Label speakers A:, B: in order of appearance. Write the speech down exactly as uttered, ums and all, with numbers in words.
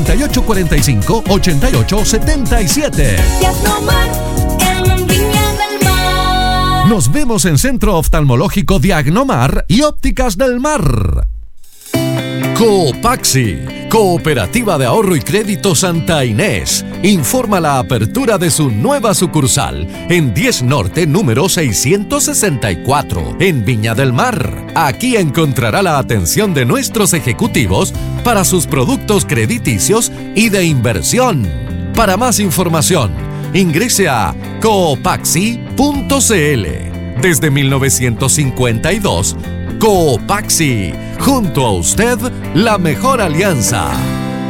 A: ocho cuatro cinco, ocho ocho siete siete.
B: Diagnomar en Viña del Mar.
A: Nos vemos en Centro Oftalmológico Diagnomar y Ópticas del Mar. Copaxi, Cooperativa de Ahorro y Crédito Santa Inés, informa la apertura de su nueva sucursal en diez Norte, número seiscientos sesenta y cuatro, en Viña del Mar. Aquí encontrará la atención de nuestros ejecutivos para sus productos crediticios y de inversión. Para más información, ingrese a copaxi punto c l. Desde mil novecientos cincuenta y dos, Copaxi, junto a usted, la mejor alianza.